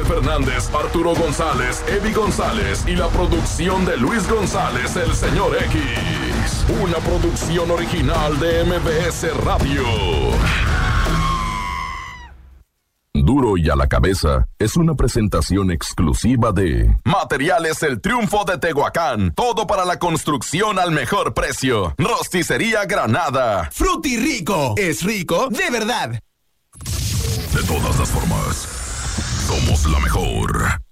Fernández, Arturo González, Evi González y la producción de Luis González, el señor X. Una producción original de MBS Radio. Duro y a la cabeza es una presentación exclusiva de Materiales El Triunfo de Tehuacán. Todo para la construcción al mejor precio. Rosticería Granada. Frutirico es rico de verdad. De todas las formas, somos la mejor.